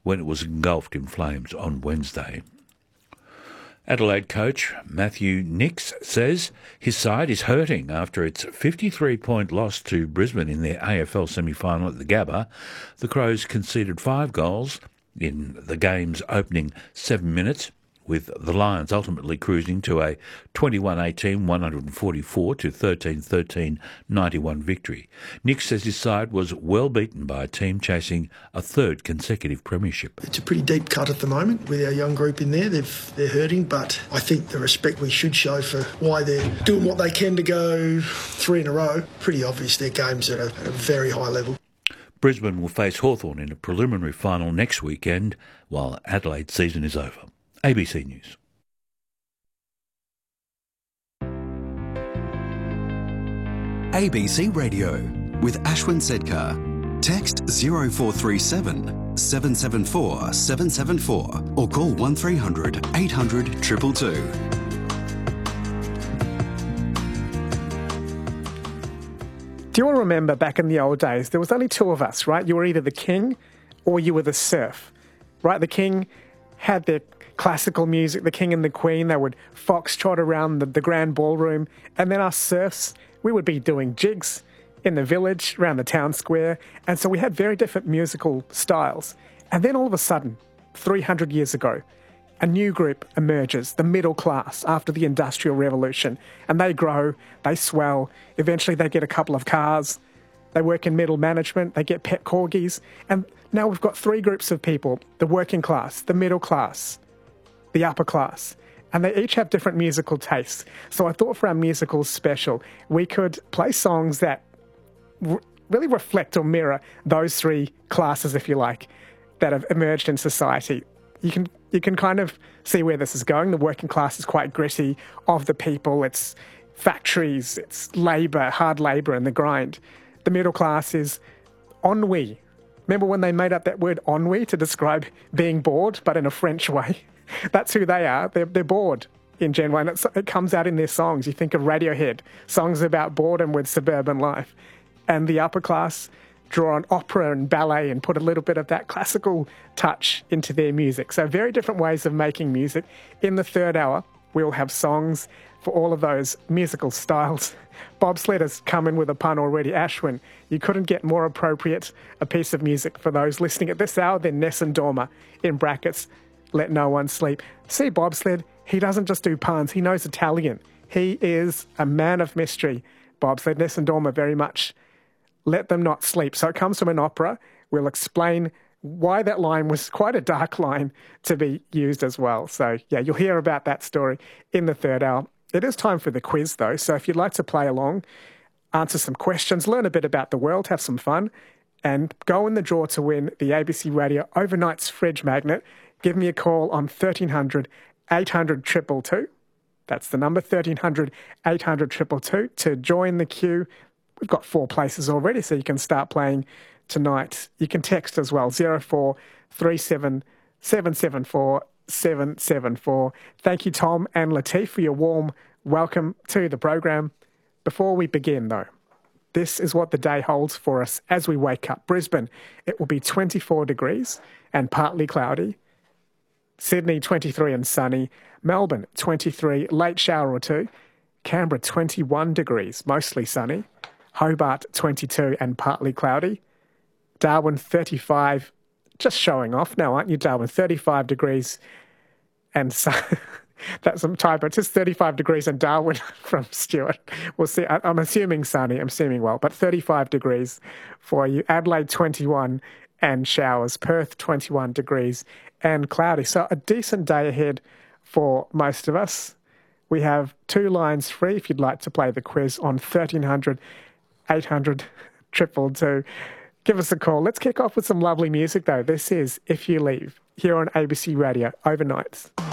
when it was engulfed in flames on Wednesday. Adelaide coach Matthew Nicks says his side is hurting after its 53-point loss to Brisbane in their AFL semi-final at the Gabba. The Crows conceded 5 goals in the game's opening 7 minutes, with the Lions ultimately cruising to a 21-18, 144 to 13-13, 91 victory. Nick says his side was well beaten by a team chasing a third consecutive premiership. It's a pretty deep cut at the moment with our young group in there. They're hurting, but I think the respect we should show for why they're doing what they can to go 3 in a row, pretty obvious their games are at a very high level. Brisbane will face Hawthorn in a preliminary final next weekend, while Adelaide's season is over. ABC News. ABC Radio with Ashwin Sedkar. Text 0437 774 774 or call 1300 800 222. Do you all remember back in the old days, there was only 2 of us, right? You were either the king or you were the serf, right? The king had their classical music, the king and the queen, they would foxtrot around the grand ballroom, and then us serfs, we would be doing jigs in the village, around the town square, and so we had very different musical styles. And then all of a sudden, 300 years ago, a new group emerges, the middle class, after the Industrial Revolution, and they grow, they swell, eventually they get a couple of cars, they work in middle management, they get pet corgis, and now we've got 3 groups of people, the working class, the middle class, the upper class, and they each have different musical tastes. So I thought for our musical special, we could play songs that really reflect or mirror those 3 classes, if you like, that have emerged in society. You can kind of see where this is going. The working class is quite gritty, of the people, it's factories, it's labour, hard labour and the grind. The middle class is ennui. Remember when they made up that word ennui to describe being bored, but in a French way? That's who they are. They're bored in general, and it comes out in their songs. You think of Radiohead, songs about boredom with suburban life. And the upper class draw on opera and ballet and put a little bit of that classical touch into their music. So very different ways of making music. In the third hour, we'll have songs for all of those musical styles. Bobsled has come in with a pun already. Ashwin, you couldn't get more appropriate a piece of music for those listening at this hour than Nessun Dorma, in brackets, Let No One Sleep. See, Bobsled, he doesn't just do puns, he knows Italian. He is a man of mystery, Bobsled. Nessun Dorma very much. Let Them Not Sleep. So it comes from an opera. We'll explain why that line was quite a dark line to be used as well. So, yeah, you'll hear about that story in the third hour. It is time for the quiz, though, so if you'd like to play along, answer some questions, learn a bit about the world, have some fun, and go in the draw to win the ABC Radio Overnight's Fridge Magnet, give me a call on 1300 800 222. That's the number, 1300 800 222, to join the queue. We've got 4 places already, so you can start playing tonight. You can text as well, 0437 774 774. Thank you, Tom and Latif, for your warm welcome to the program. Before we begin, though, this is what the day holds for us as we wake up. Brisbane, it will be 24 degrees and partly cloudy. Sydney, 23 and sunny. Melbourne, 23, late shower or 2. Canberra, 21 degrees, mostly sunny. Hobart, 22 and partly cloudy. Darwin, 35, just showing off now, aren't you, Darwin? 35 degrees and that's some typo. It's just 35 degrees in Darwin from Stuart. We'll see. I'm assuming sunny. I'm assuming well, but 35 degrees for you. Adelaide, 21 and showers. Perth, 21 degrees and cloudy. So a decent day ahead for most of us. We have 2 lines free if you'd like to play the quiz on 1300 800 222. Give us a call. Let's kick off with some lovely music, though. This is If You Leave, here on ABC Radio, overnights.